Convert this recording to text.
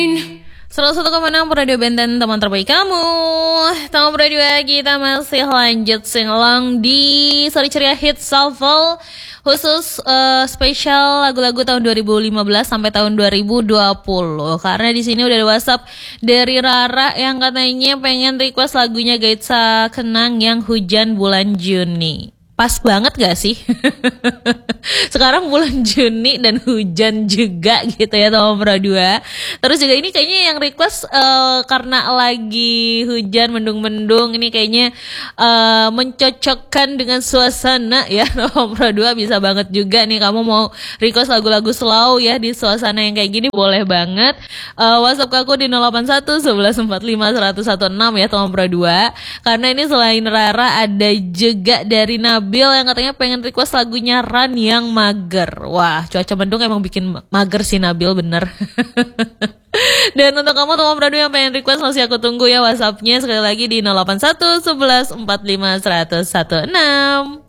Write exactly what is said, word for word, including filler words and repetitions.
seratus satu koma enam Radio Benten, teman terbaik kamu. Teman berdua, kita masih lanjut singelong di Seri Ceria Hits Shuffle khusus uh, spesial lagu-lagu tahun dua ribu lima belas sampai tahun dua ribu dua puluh. Karena di sini udah ada WhatsApp dari Rara yang katanya pengen request lagunya Gaitsa Kenang yang Hujan Bulan Juni. Pas banget gak sih? Sekarang bulan Juni dan hujan juga gitu ya teman berdua. Terus juga ini kayaknya yang request uh, karena lagi hujan mendung-mendung, ini kayaknya uh, mencocokkan dengan suasana ya teman berdua. Bisa banget juga nih kamu mau request lagu-lagu slow ya di suasana yang kayak gini, boleh banget. uh, WhatsApp aku di nol delapan satu satu satu empat lima satu satu enam ya teman berdua. Karena ini selain Rara ada juga dari Nabi Bill yang katanya pengen request lagunya Ran yang Mager. Wah, cuaca mendung emang bikin mager sih Nabil, bener. Dan untuk kamu teman radio yang pengen request, masih aku tunggu ya WhatsAppnya sekali lagi di nol delapan satu satu satu empat lima satu satu enam.